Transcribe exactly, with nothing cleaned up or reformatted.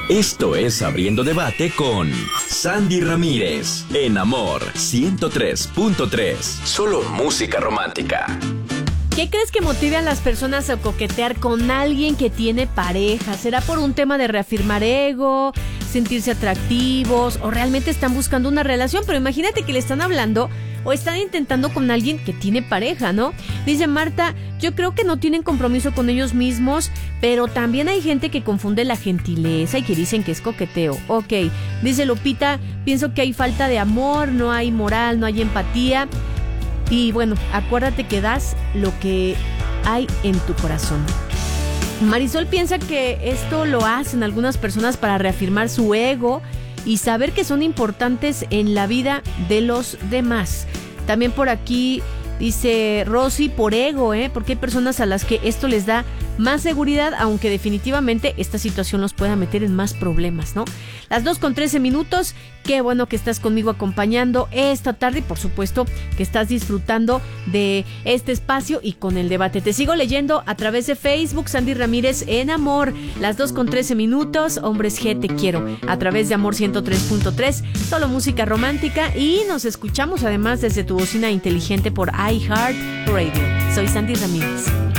Esto es Abriendo Debate con Sandy Ramírez, en Amor ciento tres punto tres. Solo música romántica. ¿Qué crees que motive a las personas a coquetear con alguien que tiene pareja? ¿Será por un tema de reafirmar ego, sentirse atractivos o realmente están buscando una relación? Pero imagínate que le están hablando o están intentando con alguien que tiene pareja, ¿no? Dice Marta, yo creo que no tienen compromiso con ellos mismos, pero también hay gente que confunde la gentileza y que dicen que es coqueteo. Ok, dice Lupita, pienso que hay falta de amor, no hay moral, no hay empatía. Y bueno, acuérdate que das lo que hay en tu corazón. Marisol piensa que esto lo hacen algunas personas para reafirmar su ego y saber que son importantes en la vida de los demás. También por aquí dice Rosy, por ego, ¿eh? Porque hay personas a las que esto les da más seguridad, aunque definitivamente esta situación los pueda meter en más problemas, ¿no? Las dos con trece minutos, qué bueno que estás conmigo acompañando esta tarde y por supuesto que estás disfrutando de este espacio y con el debate. Te sigo leyendo a través de Facebook, Sandy Ramírez en Amor. Las dos con trece minutos, Hombres G, te quiero, a través de Amor ciento tres punto tres, solo música romántica, y nos escuchamos además desde tu bocina inteligente por iHeart Radio. Soy Sandy Ramírez.